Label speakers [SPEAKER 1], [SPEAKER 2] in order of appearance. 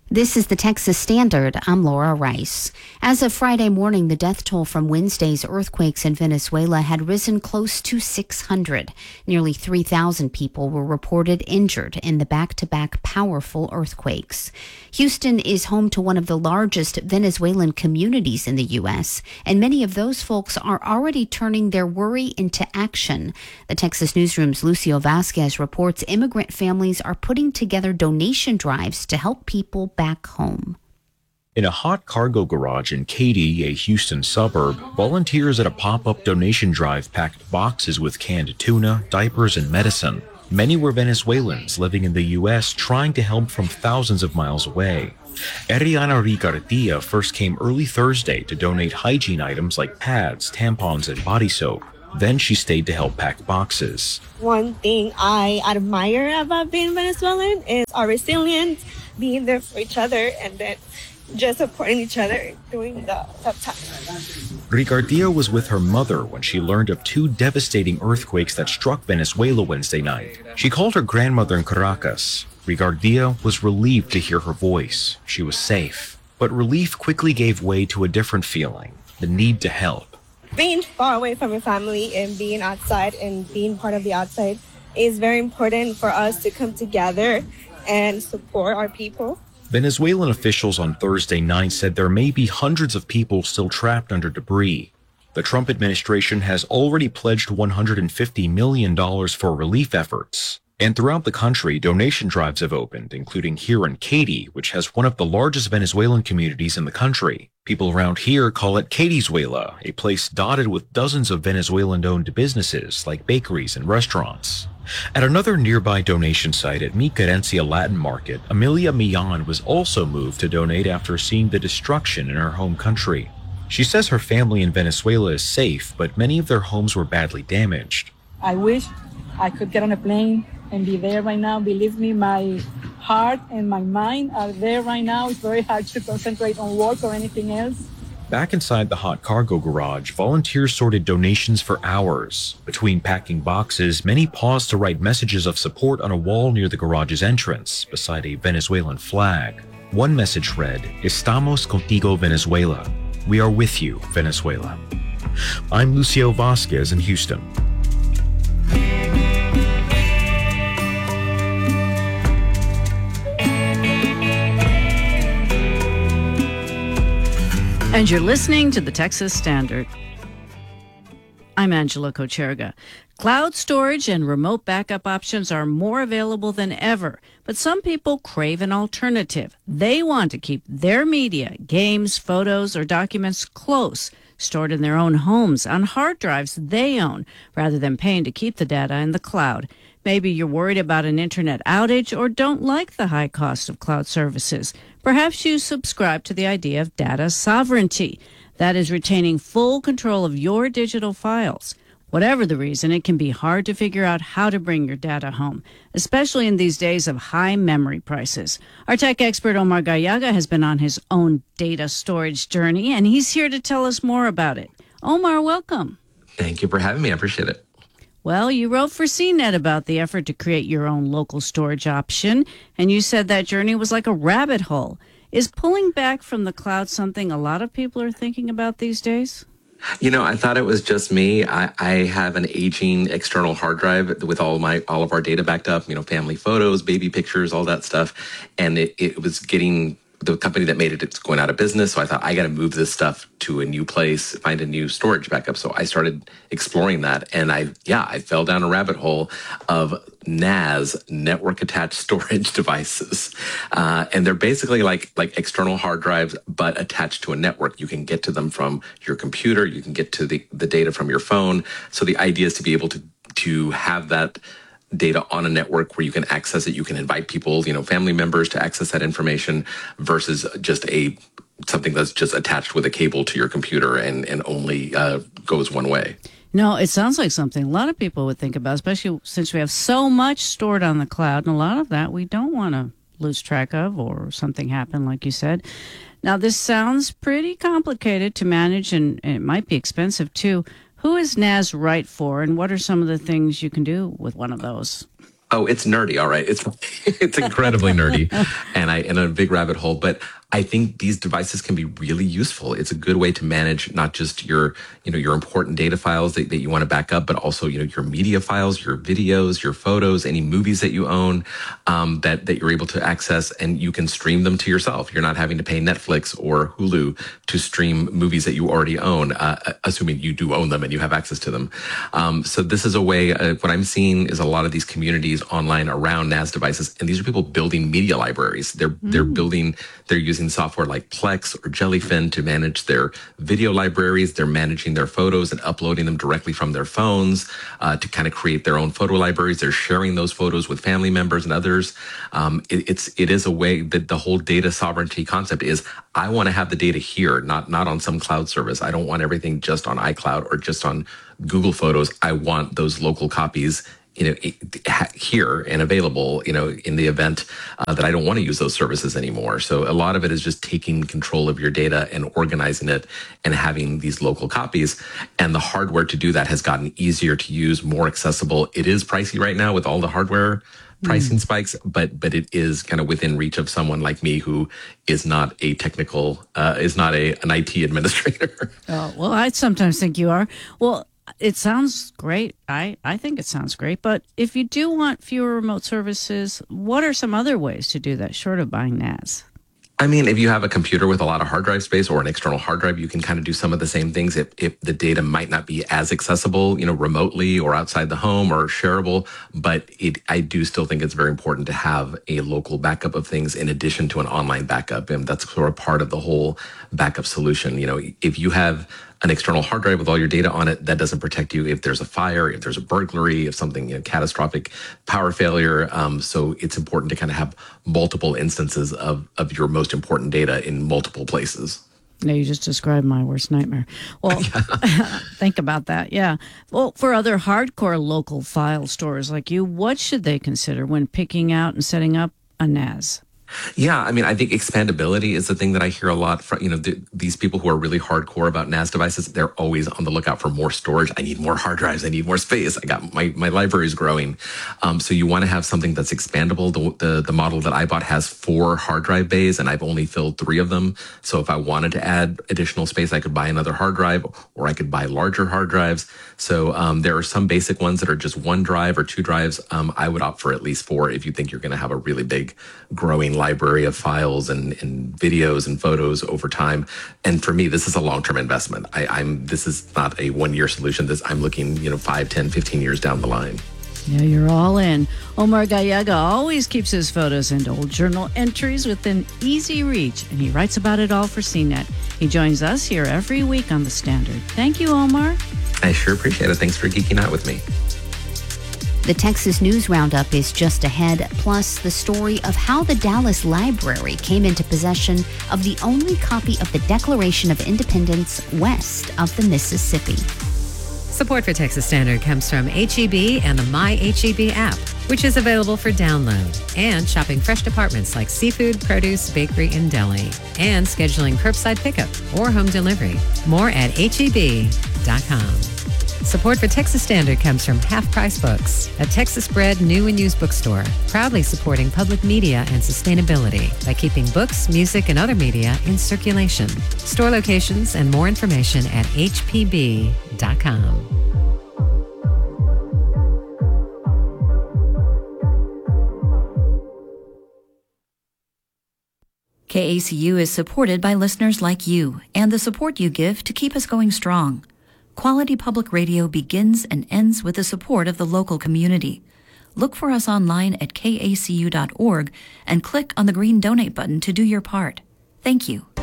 [SPEAKER 1] This is the Texas Standard. I'm Laura Rice. As of Friday morning, the death toll from Wednesday's earthquakes in Venezuela had risen close to 600. Nearly 3,000 people were reported injured in the back-to-back powerful earthquakes. Houston is home to one of the largest Venezuelan communities in the U.S., and many of those folks are already turning their worry into action. The Texas Newsroom's Lucio Vasquez reports immigrant families are putting together donation drives to help people back home.
[SPEAKER 2] In a hot cargo garage in Katy, a Houston suburb, volunteers at a pop-up donation drive packed boxes with canned tuna, diapers, and medicine. Many were Venezuelans living in the U.S. trying to help from thousands of miles away. Ariana Ricardia first came early Thursday to donate hygiene items like pads, tampons, and body soap. Then she stayed to help pack boxes.
[SPEAKER 3] One thing I admire about being Venezuelan is our resilience, being there for each other, and then just supporting each other during the tough times.
[SPEAKER 2] Ricardia was with her mother when she learned of two devastating earthquakes that struck Venezuela Wednesday night. She called her grandmother in Caracas. Ricardia was relieved to hear her voice. She was safe. But relief quickly gave way to a different feeling, the need to help.
[SPEAKER 3] Being far away from your family and being outside and being part of the outside is very important for us to come together and support our people.
[SPEAKER 2] Venezuelan officials on Thursday night said there may be hundreds of people still trapped under debris. The Trump administration has already pledged $150 million for relief efforts. And throughout the country, donation drives have opened, including here in Katy, which has one of the largest Venezuelan communities in the country. People around here call it Katyzuela, a place dotted with dozens of Venezuelan-owned businesses like bakeries and restaurants. At another nearby donation site at Mi Querencia Latin Market, Amelia Millan was also moved to donate after seeing the destruction in her home country. She says her family in Venezuela is safe, but many of their homes were badly damaged.
[SPEAKER 4] I wish I could get on a plane and be there right now. Believe me, my heart and my mind are there right now. It's very hard to concentrate on work or anything else.
[SPEAKER 2] Back inside the hot cargo garage, volunteers sorted donations for hours. Between packing boxes, many paused to write messages of support on a wall near the garage's entrance, beside a Venezuelan flag. One message read, "Estamos contigo, Venezuela." We are with you, Venezuela. I'm Lucio Vasquez in Houston.
[SPEAKER 5] And you're listening to the Texas Standard. I'm Angela Kocherga. Cloud storage and remote backup options are more available than ever, but some people crave an alternative. They want to keep their media, games, photos, or documents close, stored in their own homes on hard drives they own, rather than paying to keep the data in the cloud. Maybe you're worried about an internet outage or don't like the high cost of cloud services. Perhaps you subscribe to the idea of data sovereignty. That is retaining full control of your digital files. Whatever the reason, it can be hard to figure out how to bring your data home, especially in these days of high memory prices. Our tech expert Omar Gallaga has been on his own data storage journey, and he's here to tell us more about it. Omar, welcome.
[SPEAKER 6] Thank you for having me. I appreciate it.
[SPEAKER 5] Well, you wrote for CNET about the effort to create your own local storage option, and you said that journey was like a rabbit hole. Is pulling back from the cloud something a lot of people are thinking about these days?
[SPEAKER 6] You know, I thought it was just me. I have an aging external hard drive with all of our data backed up, family photos, baby pictures, all that stuff. And it was getting, the company that made it, it's going out of business. So I thought I got to move this stuff to a new place, find a new storage backup. So I started exploring that. And I fell down a rabbit hole of NAS, network attached storage devices. And they're basically like external hard drives, but attached to a network. You can get to them from your computer. You can get to the data from your phone. So the idea is to be able to have that data on a network where you can access it. You can invite people, family members to access that information versus just something that's just attached with a cable to your computer and only goes one way.
[SPEAKER 5] No, it sounds like something a lot of people would think about, especially since we have so much stored on the cloud, and a lot of that we don't want to lose track of or something happen, like you said. Now, this sounds pretty complicated to manage, and it might be expensive, too. Who is NAS right for, and what are some of the things you can do with one of those?
[SPEAKER 6] Oh, it's nerdy. All right. It's incredibly nerdy and in a big rabbit hole, but I think these devices can be really useful. It's a good way to manage not just your important data files that you want to back up, but also, your media files, your videos, your photos, any movies that you own, that you're able to access, and you can stream them to yourself. You're not having to pay Netflix or Hulu to stream movies that you already own, assuming you do own them and you have access to them. So this is a way, what I'm seeing is a lot of these communities online around NAS devices, and these are people building media libraries. They're using software like Plex or Jellyfin to manage their video libraries. They're managing their photos and uploading them directly from their phones to kind of create their own photo libraries. They're sharing those photos with family members and others. It is a way that the whole data sovereignty concept is, I want to have the data here, not on some cloud service. I don't want everything just on iCloud or just on Google Photos. I want those local copies here and available, in the event that I don't want to use those services anymore. So a lot of it is just taking control of your data and organizing it and having these local copies. And the hardware to do that has gotten easier to use, more accessible. It is pricey right now with all the hardware pricing spikes, but it is kind of within reach of someone like me who is not a technical, is not an IT administrator.
[SPEAKER 5] Oh, well, I sometimes think you are. Well, it sounds great. I think it sounds great. But if you do want fewer remote services, what are some other ways to do that short of buying NAS?
[SPEAKER 6] I mean, if you have a computer with a lot of hard drive space or an external hard drive, you can kind of do some of the same things if the data might not be as accessible, remotely or outside the home or shareable. But I do still think it's very important to have a local backup of things in addition to an online backup. And that's sort of part of the whole backup solution. If you have an external hard drive with all your data on it, that doesn't protect you if there's a fire, if there's a burglary, if something, catastrophic power failure. So it's important to kind of have multiple instances of your most important data in multiple places.
[SPEAKER 5] Yeah, you just described my worst nightmare. Well, think about that. Yeah. Well, for other hardcore local file stores like you, what should they consider when picking out and setting up a NAS?
[SPEAKER 6] Yeah, I mean, I think expandability is the thing that I hear a lot from, these people who are really hardcore about NAS devices. They're always on the lookout for more storage. I need more hard drives. I need more space. I got my library is growing. So you want to have something that's expandable. The model that I bought has 4 hard drive bays, and I've only filled 3 of them. So if I wanted to add additional space, I could buy another hard drive, or I could buy larger hard drives. So there are some basic ones that are just 1 drive or 2 drives. I would opt for at least 4 if you think you're going to have a really big growing library of files and videos and photos over time. And for me, this is a long-term investment. This is not a 1-year solution. I'm looking, 5, 10, 15 years down the line.
[SPEAKER 5] Yeah, you're all in. Omar Gallaga always keeps his photos and old journal entries within easy reach, and he writes about it all for CNET. He joins us here every week on The Standard. Thank you, Omar.
[SPEAKER 6] I sure appreciate it. Thanks for geeking out with me.
[SPEAKER 1] The Texas News Roundup is just ahead, plus the story of how the Dallas Library came into possession of the only copy of the Declaration of Independence west of the Mississippi.
[SPEAKER 7] Support for Texas Standard comes from H-E-B and the My H-E-B app, which is available for download, and shopping fresh departments like seafood, produce, bakery, and deli, and scheduling curbside pickup or home delivery. More at heb.com. Support for Texas Standard comes from Half Price Books, a Texas-bred new and used bookstore, proudly supporting public media and sustainability by keeping books, music, and other media in circulation. Store locations and more information at hpb.com.
[SPEAKER 8] KACU is supported by listeners like you and the support you give to keep us going strong. Quality public radio begins and ends with the support of the local community. Look for us online at kacu.org and click on the green donate button to do your part. Thank you.